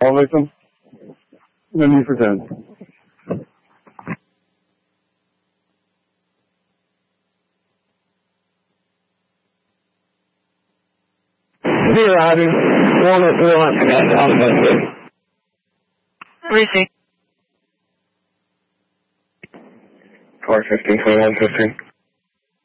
All victim? No need for 10. Zero, Roger. 101. Receive. Car 15, 21, 15.